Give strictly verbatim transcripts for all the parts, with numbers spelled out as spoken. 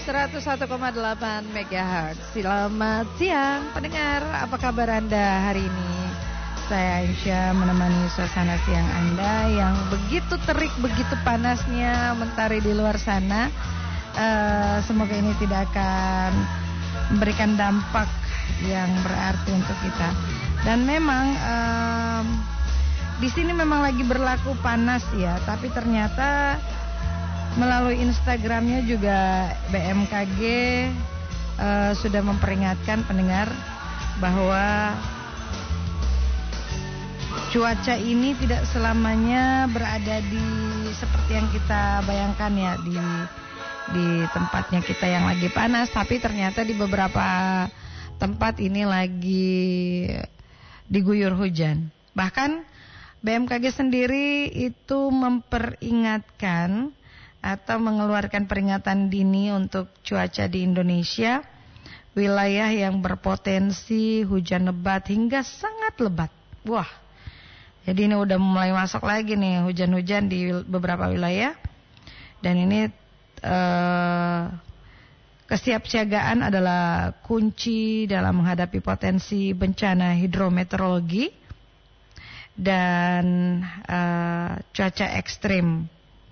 seratus satu koma delapan megahertz. Selamat siang pendengar, apa kabar Anda hari ini? Saya Aisyah menemani suasana siang Anda yang begitu terik, begitu panasnya mentari di luar sana. uh, Semoga ini tidak akan memberikan dampak yang berarti untuk kita. Dan memang um, di sini memang lagi berlaku panas ya, tapi ternyata melalui Instagramnya juga B M K G uh, sudah memperingatkan pendengar bahwa cuaca ini tidak selamanya berada di seperti yang kita bayangkan ya, di di tempatnya kita yang lagi panas, tapi ternyata di beberapa tempat ini lagi diguyur hujan. Bahkan B M K G sendiri itu memperingatkan atau mengeluarkan peringatan dini untuk cuaca di Indonesia, wilayah yang berpotensi hujan lebat hingga sangat lebat. Wah, jadi ini udah mulai masuk lagi nih hujan-hujan di beberapa wilayah. Dan ini eh, kesiapsiagaan adalah kunci dalam menghadapi potensi bencana hidrometeorologi dan eh, cuaca ekstrim.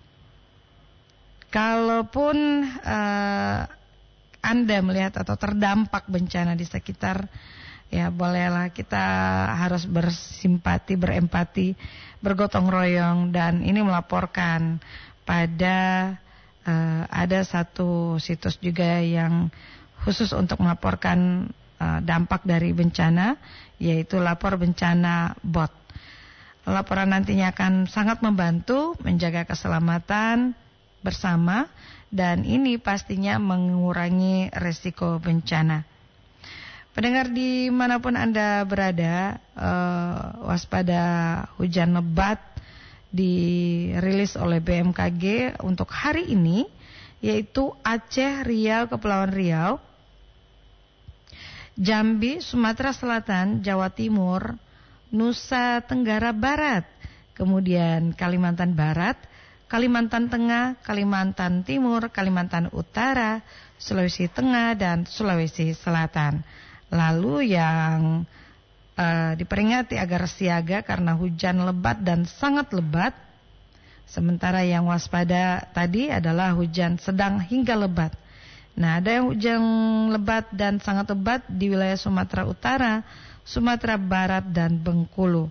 Kalaupun uh, Anda melihat atau terdampak bencana di sekitar, ya bolehlah kita harus bersimpati, berempati, bergotong royong, dan ini melaporkan pada uh, ada satu situs juga yang khusus untuk melaporkan uh, dampak dari bencana, yaitu Lapor Bencana Bot. Laporan nantinya akan sangat membantu menjaga keselamatan bersama, dan ini pastinya mengurangi resiko bencana. Pendengar dimanapun Anda berada, uh, waspada hujan lebat dirilis oleh B M K G untuk hari ini, yaitu Aceh, Riau, Kepulauan Riau, Jambi, Sumatera Selatan, Jawa Timur, Nusa Tenggara Barat, kemudian Kalimantan Barat, Kalimantan Tengah, Kalimantan Timur, Kalimantan Utara, Sulawesi Tengah, dan Sulawesi Selatan. Lalu yang uh, diperingati agar siaga karena hujan lebat dan sangat lebat. Sementara yang waspada tadi adalah hujan sedang hingga lebat. Nah, ada yang hujan lebat dan sangat lebat di wilayah Sumatera Utara, Sumatera Barat, dan Bengkulu.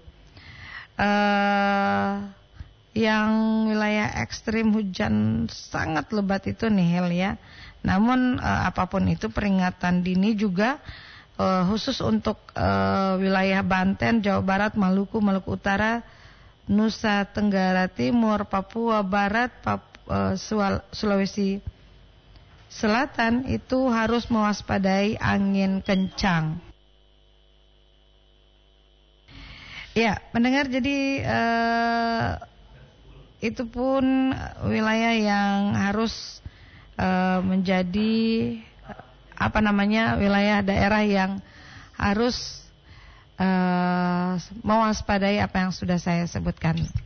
Uh, Yang wilayah ekstrim hujan sangat lebat itu nihil ya. Namun uh, apapun itu peringatan dini juga uh, khusus untuk uh, wilayah Banten, Jawa Barat, Maluku, Maluku Utara, Nusa Tenggara Timur, Papua Barat, Pap- uh, Sulawesi Selatan itu harus mewaspadai angin kencang. Ya, mendengar jadi uh, itu pun wilayah yang harus uh, menjadi apa namanya wilayah daerah yang harus uh, mewaspadai apa yang sudah saya sebutkan.